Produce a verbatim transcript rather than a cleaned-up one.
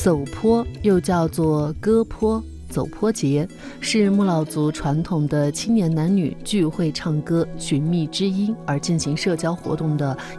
走坡又叫做歌坡、走坡节，是木老族传统的青年男女聚会唱歌、寻觅知音而进行社交活动的